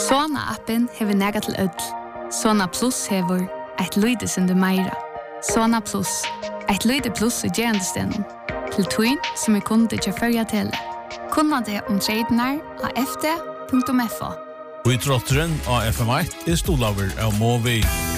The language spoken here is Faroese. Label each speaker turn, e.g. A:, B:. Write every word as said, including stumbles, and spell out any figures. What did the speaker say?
A: Sona-appen hever nega til ødel. Sona Plus hever eit lyde som du meira. Sona Plus, eit lyde plus i gerandestenen. Til tøyn som er kunde til førja tele. Kunna det om tradenar av f d punktum f o.
B: Og i trotteren av F M ett er stolaver av Movi.